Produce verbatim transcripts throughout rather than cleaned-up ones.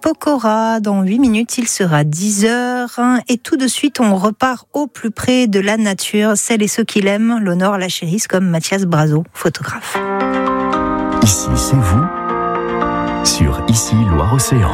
Pokora. Dans huit minutes, il sera dix heures. Et tout de suite, on repart au plus près de la nature. Celles et ceux qui l'aiment, l'honorent, la chérissent, comme Mathias Brazo, photographe. Ici, c'est vous, sur Ici, Loire-Océan.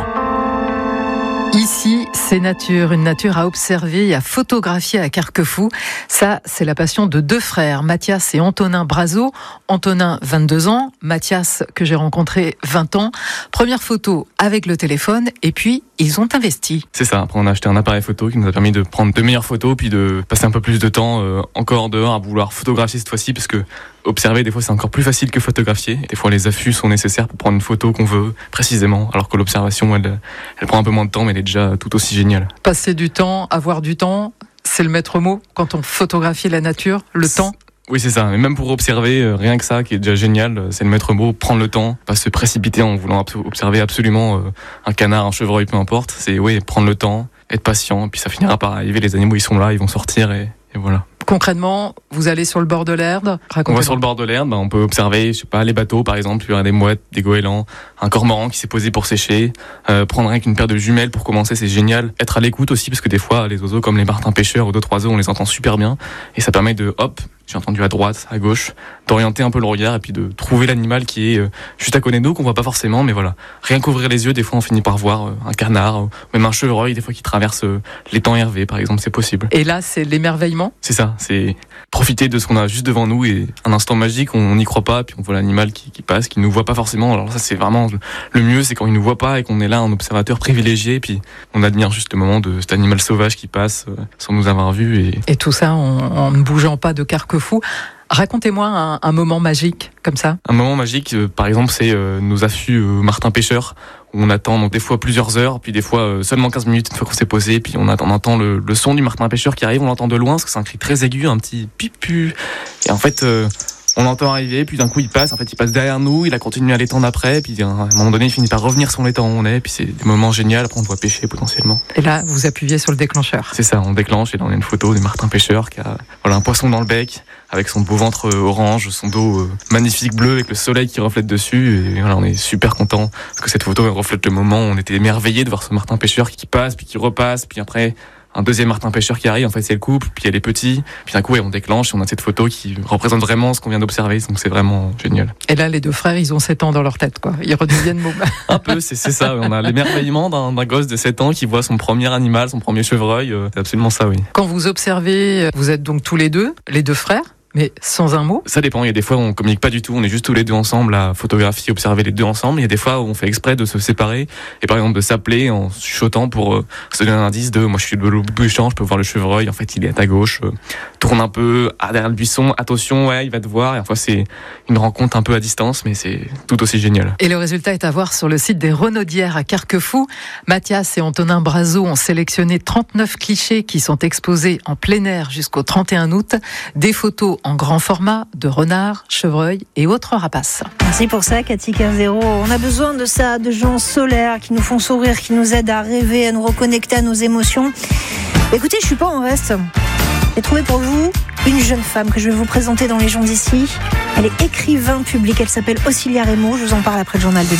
Ici, c'est nature, une nature à observer et à photographier à Carquefou. Ça, c'est la passion de deux frères, Mathias et Antonin Brazo. Antonin, vingt-deux ans, Mathias, que j'ai rencontré, vingt ans. Première photo avec le téléphone, et puis ils ont investi. C'est ça, après on a acheté un appareil photo qui nous a permis de prendre de meilleures photos, puis de passer un peu plus de temps euh, encore dehors à vouloir photographier cette fois-ci, parce que observer, des fois, c'est encore plus facile que photographier. Des fois, les affûts sont nécessaires pour prendre une photo qu'on veut précisément, alors que l'observation, elle, elle prend un peu moins de temps, mais elle est déjà tout aussi géniale. Passer du temps, avoir du temps, c'est le maître mot quand on photographie la nature, le temps. Oui, c'est ça. Mais même pour observer, euh, rien que ça, qui est déjà génial, c'est le maître mot. Prendre le temps, pas se précipiter en voulant abs- observer absolument euh, un canard, un chevreuil, peu importe. C'est, oui, prendre le temps, être patient, et puis ça finira par arriver. Les animaux, ils sont là, ils vont sortir, et, et voilà. Concrètement, vous allez sur le bord de l'Erdre. On va sur le bord de l'Erdre, bah on peut observer, je sais pas, les bateaux par exemple, il y a des mouettes, des goélands, un cormoran qui s'est posé pour sécher, euh, prendre rien qu'une paire de jumelles pour commencer, c'est génial. Être à l'écoute aussi, parce que des fois, les oiseaux comme les martins pêcheurs ou d'autres oiseaux, on les entend super bien, et ça permet de, hop, j'ai entendu à droite, à gauche, d'orienter un peu le regard et puis de trouver l'animal qui est euh, juste à côté de nous, qu'on voit pas forcément, mais voilà. Rien qu'ouvrir les yeux, des fois on finit par voir euh, un canard, ou même un chevreuil, des fois qui traverse euh, l'étang Hervé, par exemple, c'est possible. Et là, c'est l'émerveillement. C'est ça, c'est profiter de ce qu'on a juste devant nous et un instant magique, on n'y croit pas, puis on voit l'animal qui, qui passe, qui nous voit pas forcément. Alors ça, c'est vraiment le mieux, c'est quand il nous voit pas et qu'on est là, un observateur privilégié, et puis on admire juste le moment de cet animal sauvage qui passe euh, sans nous avoir vu. Et, et tout ça en, en ne bougeant pas de Carquefou. Racontez-moi un, un moment magique comme ça. Un moment magique, euh, par exemple, c'est euh, nos affûts euh, martin pêcheurs, où on attend donc des fois plusieurs heures, puis des fois euh, seulement quinze minutes une fois qu'on s'est posé, puis on, attend, on entend le, le son du martin pêcheur qui arrive, on l'entend de loin, parce que c'est un cri très aigu, un petit pipu. Et en fait, euh, on l'entend arriver, puis d'un coup il passe, en fait il passe derrière nous, il a continué à l'étendre après, puis à un moment donné il finit par revenir sur l'étang où on est, puis c'est des moments géniaux, après on doit pêcher potentiellement. Et là, vous appuyez sur le déclencheur. C'est ça, on déclenche, et là on a une photo des martins pêcheurs qui a voilà, un poisson dans le bec, avec son beau ventre orange, son dos euh, magnifique bleu avec le soleil qui reflète dessus, et voilà, on est super content parce que cette photo elle reflète le moment où on était émerveillés de voir ce martin pêcheur qui passe, puis qui repasse, puis après un deuxième martin pêcheur qui arrive, en fait c'est le couple, puis il y a les petits, puis d'un coup ouais, on déclenche et on a cette photo qui représente vraiment ce qu'on vient d'observer, donc c'est vraiment génial. Et là les deux frères ils ont sept ans dans leur tête quoi, ils redeviennent mômes. Un peu, c'est, c'est ça, on a l'émerveillement d'un, d'un gosse de sept ans qui voit son premier animal, son premier chevreuil, euh, c'est absolument ça oui. Quand vous observez, vous êtes donc tous les deux, les deux frères, mais sans un mot? Ça dépend, il y a des fois où on communique pas du tout, on est juste tous les deux ensemble à photographier, observer les deux ensemble. Il y a des fois où on fait exprès de se séparer et par exemple de s'appeler en chuchotant pour euh, se donner un indice de moi je suis de l'autre bout du champ, je peux voir le chevreuil, en fait il est à ta gauche, euh, tourne un peu ah, derrière le buisson, attention, ouais il va te voir, et parfois c'est une rencontre un peu à distance mais c'est tout aussi génial. Et le résultat est à voir sur le site des Renaudières à Carquefou. Mathias et Antonin Brazo ont sélectionné trente-neuf clichés qui sont exposés en plein air jusqu'au trente et un août, des photos en grand format de renards, chevreuils et autres rapaces. Merci pour ça, Cathy Quinzero. On a besoin de ça, de gens solaires qui nous font sourire, qui nous aident à rêver, à nous reconnecter à nos émotions. Écoutez, je suis pas en reste. J'ai trouvé pour vous une jeune femme que je vais vous présenter dans Les gens d'ici. Elle est écrivain public, elle s'appelle Auxilia Rémo. Je vous en parle après le journal de